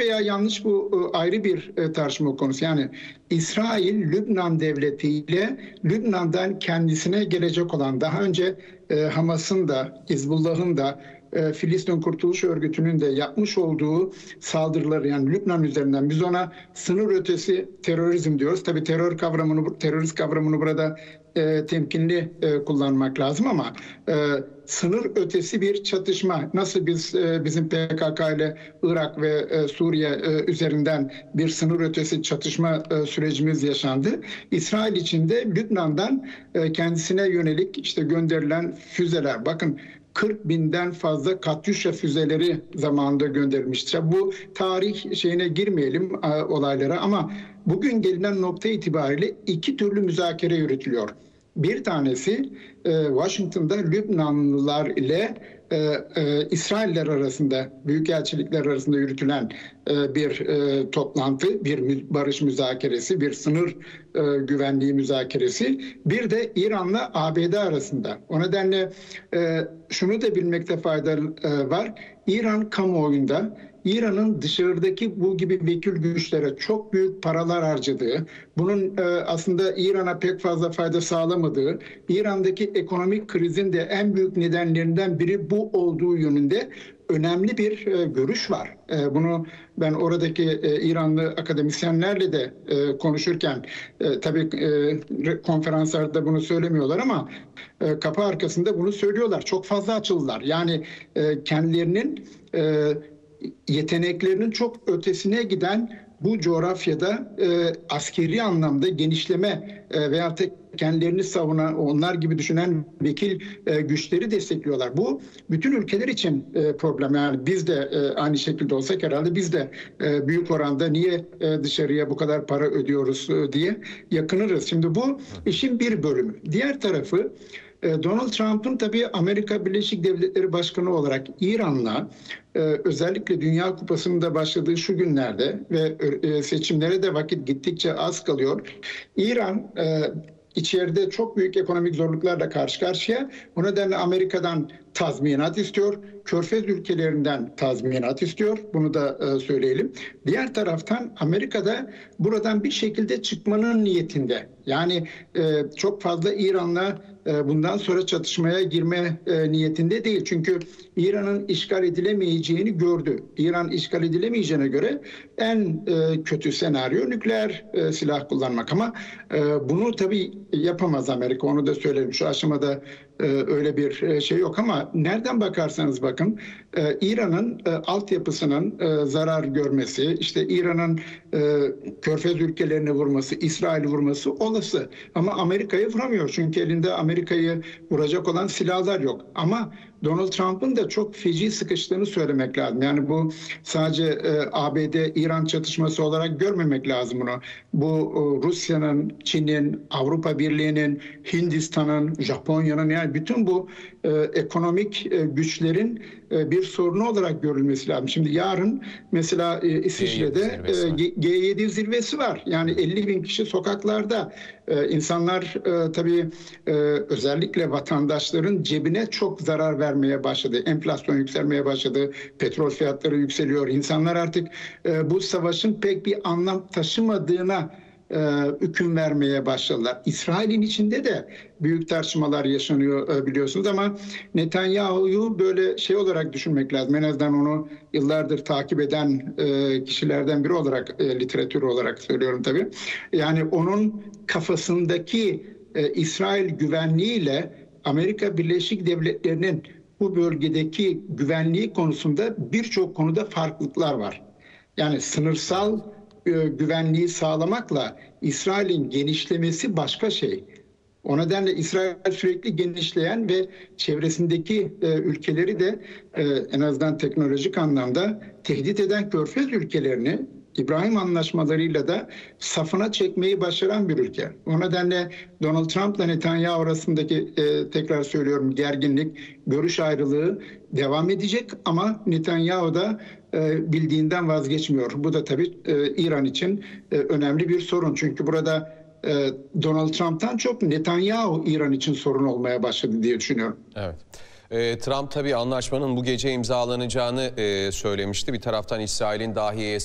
veya yanlış bu ayrı bir tartışma konusu. Yani İsrail, Lübnan devletiyle Lübnan'dan kendisine gelecek olan daha önce Hamas'ın da, Hizbullah'ın da Filistin Kurtuluş Örgütü'nün de yapmış olduğu saldırıları, yani Lübnan üzerinden biz ona sınır ötesi terörizm diyoruz. Tabii terörist kavramını burada temkinli kullanmak lazım ama sınır ötesi bir çatışma, nasıl bizim PKK ile Irak ve Suriye üzerinden bir sınır ötesi çatışma sürecimiz yaşandı. İsrail için de Lübnan'dan kendisine yönelik işte gönderilen füzeler, bakın 40 binden fazla Katyusha füzeleri zamanında gönderilmiştir. Bu tarih şeyine girmeyelim, olaylara, ama bugün gelinen nokta itibariyle iki türlü müzakere yürütülüyor. Bir tanesi Washington'da Lübnanlılar ile İsrailler arasında, büyükelçilikler arasında yürütülen bir toplantı, bir barış müzakeresi, bir sınır güvenliği müzakeresi. Bir de İran'la ABD arasında. O nedenle şunu da bilmekte fayda var. İran kamuoyunda İran'ın dışarıdaki bu gibi vekil güçlere çok büyük paralar harcadığı, bunun aslında İran'a pek fazla fayda sağlamadığı, İran'daki ekonomik krizin de en büyük nedenlerinden biri bu olduğu yönünde önemli bir görüş var. Bunu ben oradaki İranlı akademisyenlerle de konuşurken, tabii konferanslarda bunu söylemiyorlar ama kapı arkasında bunu söylüyorlar. Çok fazla açıldılar. Yani kendilerinin yeteneklerinin çok ötesine giden bu coğrafyada askeri anlamda genişleme veyahut da kendilerini savunan, onlar gibi düşünen vekil güçleri destekliyorlar. Bu bütün ülkeler için problem. Yani biz de aynı şekilde olsak herhalde biz de büyük oranda niye dışarıya bu kadar para ödüyoruz diye yakınırız. Şimdi bu işin bir bölümü. Diğer tarafı, Donald Trump'ın tabii Amerika Birleşik Devletleri Başkanı olarak İran'la özellikle Dünya Kupası'nda başladığı şu günlerde ve seçimlere de vakit gittikçe az kalıyor. İran içeride çok büyük ekonomik zorluklarla karşı karşıya. O nedenle Amerika'dan tazminat istiyor. Körfez ülkelerinden tazminat istiyor. Bunu da söyleyelim. Diğer taraftan Amerika'da buradan bir şekilde çıkmanın niyetinde. Yani çok fazla İran'la bundan sonra çatışmaya girme niyetinde değil. Çünkü İran'ın işgal edilemeyeceğini gördü. İran işgal edilemeyeceğine göre en kötü senaryo nükleer silah kullanmak. Ama bunu tabii yapamaz Amerika. Onu da söylerim. Şu aşamada öyle bir şey yok ama nereden bakarsanız bakın İran'ın altyapısının zarar görmesi, işte İran'ın Körfez ülkelerini vurması, İsrail'i vurması olası. Ama Amerika'yı vuramıyor çünkü elinde Amerika'yı vuracak olan silahlar yok. Ama Donald Trump'ın da çok feci sıkıştığını söylemek lazım. Yani bu sadece ABD-İran çatışması olarak görmemek lazım bunu. Bu Rusya'nın, Çin'in, Avrupa Birliği'nin, Hindistan'ın, Japonya'nın, yani bütün bu ekonomik güçlerin bir sorunu olarak görülmesi lazım. Şimdi yarın mesela İsviçre'de G7 zirvesi var. Yani 50 bin kişi sokaklarda. İnsanlar tabii özellikle vatandaşların cebine çok zarar vermeye başladı. Enflasyon yükselmeye başladı. Petrol fiyatları yükseliyor. İnsanlar artık bu savaşın pek bir anlam taşımadığına hüküm vermeye başladılar. İsrail'in içinde de büyük tartışmalar yaşanıyor biliyorsunuz ama Netanyahu'yu böyle şey olarak düşünmek lazım. En azından onu yıllardır takip eden kişilerden biri olarak, literatür olarak söylüyorum tabii. Yani onun kafasındaki İsrail güvenliğiyle Amerika Birleşik Devletleri'nin bu bölgedeki güvenliği konusunda birçok konuda farklılıklar var. Yani sınırsal güvenliği sağlamakla İsrail'in genişlemesi başka şey. O nedenle İsrail sürekli genişleyen ve çevresindeki ülkeleri de en azından teknolojik anlamda tehdit eden Körfez ülkelerini İbrahim anlaşmalarıyla da safına çekmeyi başaran bir ülke. O nedenle Donald Trump'la Netanyahu arasındaki tekrar söylüyorum gerginlik, görüş ayrılığı devam edecek ama Netanyahu da bildiğinden vazgeçmiyor. Bu da tabii İran için önemli bir sorun. Çünkü burada Donald Trump'tan çok Netanyahu İran için sorun olmaya başladı diye düşünüyorum. Evet. Trump tabii anlaşmanın bu gece imzalanacağını söylemişti. Bir taraftan İsrail'in dahi